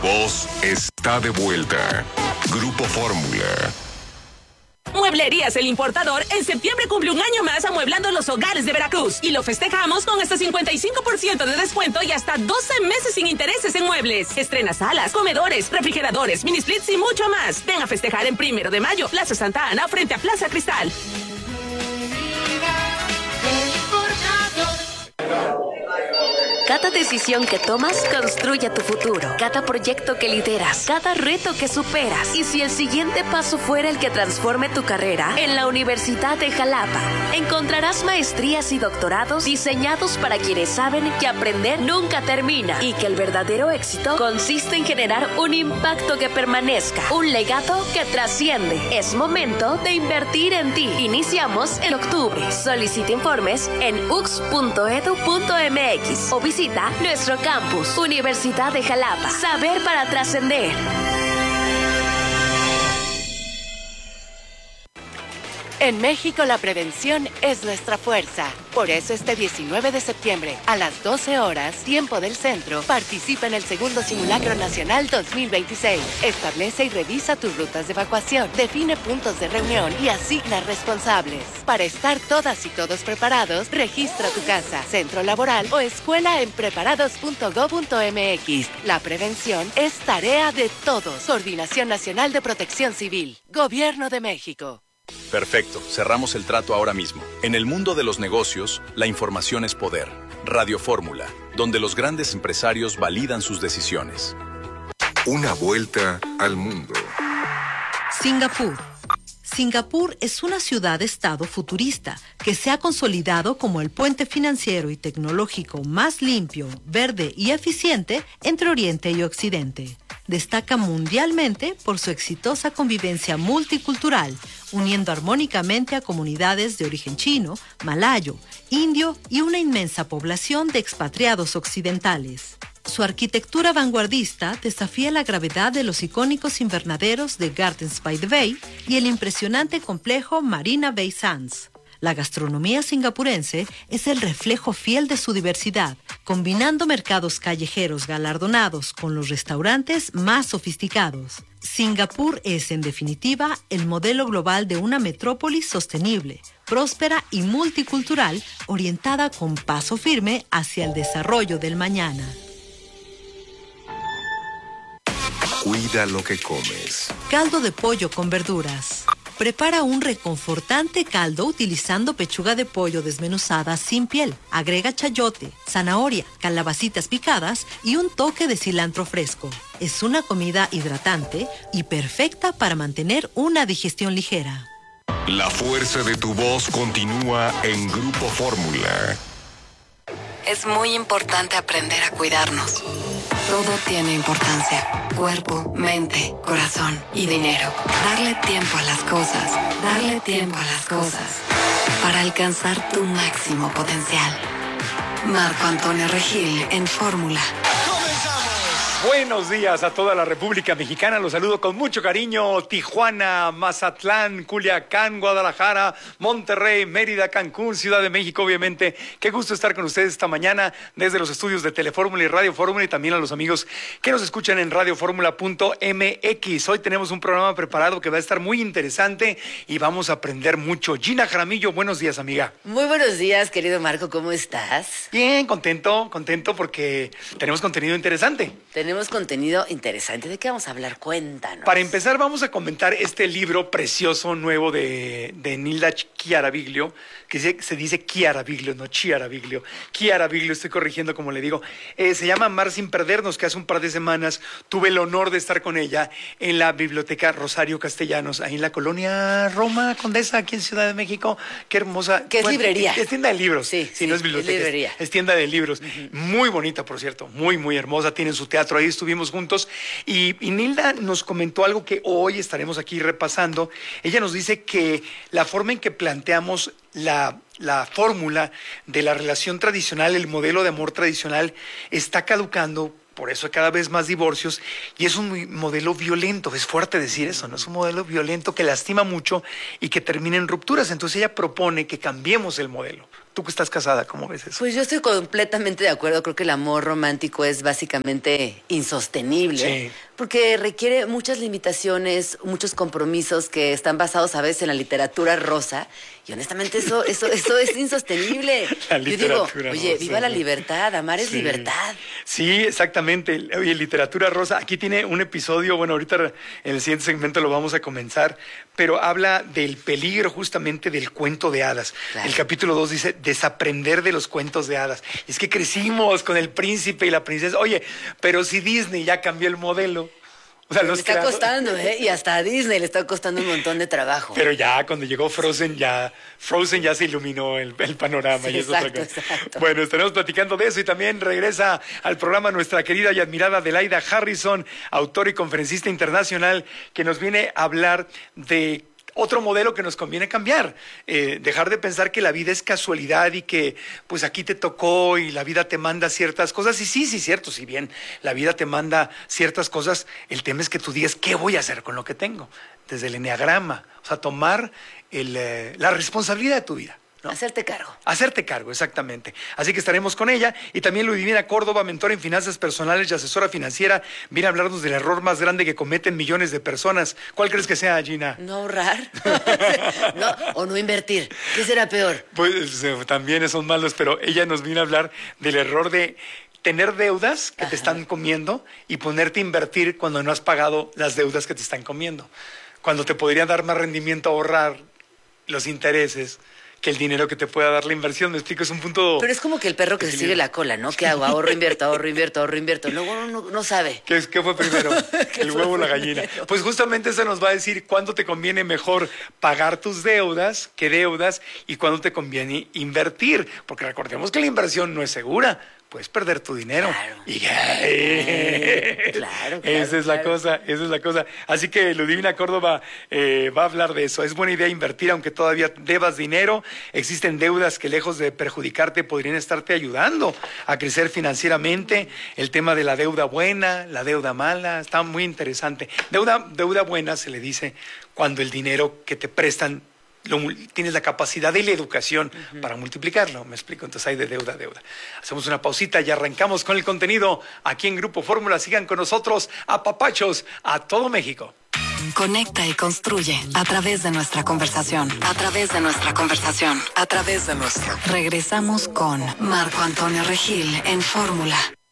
voz está de vuelta. Grupo Fórmula. Mueblerías El Importador en septiembre cumple un año más amueblando los hogares de Veracruz y lo festejamos con hasta 55% de descuento y hasta 12 meses sin intereses en muebles. Estrena salas, comedores, refrigeradores, mini splits y mucho más. Ven a festejar en 1 de mayo, Plaza Santa Ana frente a Plaza Cristal. Cada decisión que tomas construye tu futuro. Cada proyecto que lideras, cada reto que superas. Y si el siguiente paso fuera el que transforme tu carrera, en la Universidad de Jalapa encontrarás maestrías y doctorados diseñados para quienes saben que aprender nunca termina y que el verdadero éxito consiste en generar un impacto que permanezca, un legado que trasciende. Es momento de invertir en ti. Iniciamos en octubre. Solicita informes en ux.edu.mx o visita nuestro campus, Universidad de Jalapa. Saber para trascender. En México la prevención es nuestra fuerza. Por eso este 19 de septiembre, a las 12 horas, tiempo del centro, participa en el segundo Simulacro Nacional 2026. Establece y revisa tus rutas de evacuación, define puntos de reunión y asigna responsables. Para estar todas y todos preparados, registra tu casa, centro laboral o escuela en preparados.go.mx. La prevención es tarea de todos. Coordinación Nacional de Protección Civil. Gobierno de México. Perfecto, cerramos el trato ahora mismo. En el mundo de los negocios, la información es poder. Radio Fórmula, donde los grandes empresarios validan sus decisiones. Una vuelta al mundo. Singapur. Singapur es una ciudad-estado futurista que se ha consolidado como el puente financiero y tecnológico más limpio, verde y eficiente entre Oriente y Occidente. Destaca mundialmente por su exitosa convivencia multicultural, uniendo armónicamente a comunidades de origen chino, malayo, indio y una inmensa población de expatriados occidentales. Su arquitectura vanguardista desafía la gravedad de los icónicos invernaderos de Gardens by the Bay y el impresionante complejo Marina Bay Sands. La gastronomía singapurense es el reflejo fiel de su diversidad, combinando mercados callejeros galardonados con los restaurantes más sofisticados. Singapur es, en definitiva, el modelo global de una metrópolis sostenible, próspera y multicultural, orientada con paso firme hacia el desarrollo del mañana. Cuida lo que comes. Caldo de pollo con verduras. Prepara un reconfortante caldo utilizando pechuga de pollo desmenuzada sin piel. Agrega chayote, zanahoria, calabacitas picadas y un toque de cilantro fresco. Es una comida hidratante y perfecta para mantener una digestión ligera. La fuerza de tu voz continúa en Grupo Fórmula. Es muy importante aprender a cuidarnos. Todo tiene importancia. Cuerpo, mente, corazón y dinero. Darle tiempo a las cosas. Darle tiempo a las cosas. Para alcanzar tu máximo potencial. Marco Antonio Regil en Fórmula. Buenos días a toda la República Mexicana. Los saludo con mucho cariño. Tijuana, Mazatlán, Culiacán, Guadalajara, Monterrey, Mérida, Cancún, Ciudad de México, obviamente. Qué gusto estar con ustedes esta mañana desde los estudios de Telefórmula y Radio Fórmula y también a los amigos que nos escuchan en radioformula.mx. Hoy tenemos un programa preparado que va a estar muy interesante y vamos a aprender mucho. Gina Jaramillo, buenos días, amiga. Muy buenos días, querido Marco. ¿Cómo estás? Bien, contento porque tenemos contenido interesante. Tenemos contenido interesante. ¿De qué vamos a hablar? Cuéntanos. Para empezar, vamos a comentar este libro precioso nuevo de Nilda Chiaraviglio, que se dice Chiaraviglio, no Chiaraviglio. Chiaraviglio, estoy corrigiendo como le digo. Se llama Amar sin perdernos, que hace un par de semanas tuve el honor de estar con ella en la Biblioteca Rosario Castellanos, ahí en la colonia Roma Condesa, aquí en Ciudad de México. Qué hermosa. ¿Qué es librería? Es tienda de libros. Sí, no es biblioteca. Es librería. Es tienda de libros. Muy bonita, por cierto. Muy, muy hermosa. Tienen su teatro ahí. Estuvimos juntos y Nilda nos comentó algo que hoy estaremos aquí repasando. Ella nos dice que la forma en que planteamos la fórmula de la relación tradicional, el modelo de amor tradicional, está caducando por eso hay cada vez más divorcios, y es un modelo violento, es fuerte decir eso, ¿no? Es un modelo violento que lastima mucho y que termina en rupturas. Entonces ella propone que cambiemos el modelo. Tú que estás casada, ¿cómo ves eso? Pues yo estoy completamente de acuerdo. Creo que el amor romántico es básicamente insostenible. Sí. Porque requiere muchas limitaciones, muchos compromisos que están basados a veces en la literatura rosa. Y honestamente eso es insostenible. La yo digo, literatura oye, rosa, viva la sí. libertad, amar es Sí. libertad. Sí, exactamente. Oye, literatura rosa. Aquí tiene un episodio, bueno, ahorita en el siguiente segmento lo vamos a comenzar, pero habla del peligro justamente del cuento de hadas. Claro. El capítulo 2 dice, desaprender de los cuentos de hadas. Y es que crecimos con el príncipe y la princesa. Oye, pero si Disney ya cambió el modelo. O sea, Le los está creadores- costando, ¿eh? Y hasta a Disney le está costando un montón de trabajo. Pero ya cuando llegó Frozen ya se iluminó el panorama. Sí, y es otra exacto, cosa. exacto. Bueno, estaremos platicando de eso y también regresa al programa nuestra querida y admirada Adelaida Harrison, autora y conferencista internacional, que nos viene a hablar de otro modelo que nos conviene cambiar, dejar de pensar que la vida es casualidad y que pues aquí te tocó y la vida te manda ciertas cosas. Y sí, cierto, si bien la vida te manda ciertas cosas, el tema es que tú digas, ¿qué voy a hacer con lo que tengo? Desde el enneagrama, o sea, tomar la responsabilidad de tu vida. ¿no? Hacerte cargo. Hacerte cargo, exactamente. Así que estaremos con ella. Y también Ludivina Córdoba, mentora en finanzas personales y asesora financiera, viene a hablarnos del error más grande que cometen millones de personas. ¿Cuál crees que sea, Gina? No ahorrar. No, o no invertir. ¿Qué será peor? Pues también son malos, pero ella nos viene a hablar del error de tener deudas que te están comiendo y ponerte a invertir cuando no has pagado las deudas que te están comiendo. Cuando te podría dar más rendimiento ahorrar los intereses que el dinero que te pueda dar la inversión. ¿Me explico? Es un punto... Pero es como que el perro que se sigue la cola, ¿no? ¿Qué hago? Ahorro, invierto, ahorro, invierto, ahorro, invierto. Luego uno no sabe. ¿Qué fue primero? ¿El fue huevo o la primero? gallina? Pues justamente eso nos va a decir cuándo te conviene mejor pagar tus deudas, qué deudas, y cuándo te conviene invertir. Porque recordemos que la inversión no es segura. Puedes perder tu dinero. Claro. Y Claro, esa es la claro. cosa, esa es la cosa. Así que Ludivina Córdoba va a hablar de eso. Es buena idea invertir aunque todavía debas dinero. Existen deudas que lejos de perjudicarte podrían estarte ayudando a crecer financieramente. El tema de la deuda buena, la deuda mala, está muy interesante. Deuda buena se le dice cuando el dinero que te prestan tienes la capacidad de la educación para multiplicarlo, me explico, entonces hay de deuda a deuda. Hacemos una pausita y arrancamos con el contenido aquí en Grupo Fórmula. Sigan con nosotros, apapachos a todo México. Conecta y construye a través de nuestra conversación. A través de nuestra conversación. A través de nuestra. Regresamos con Marco Antonio Regil en Fórmula.